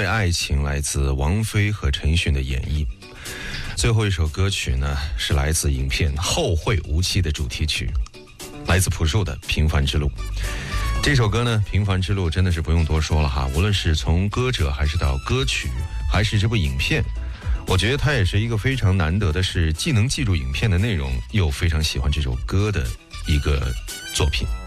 为爱情来自王菲和陈奕迅的演绎。最后一首歌曲呢，是来自影片《后会无期》的主题曲，来自朴树的《平凡之路》。这首歌呢，《平凡之路》真的是不用多说了哈，无论是从歌者还是到歌曲还是这部影片，我觉得它也是一个非常难得的是既能记住影片的内容又非常喜欢这首歌的一个作品。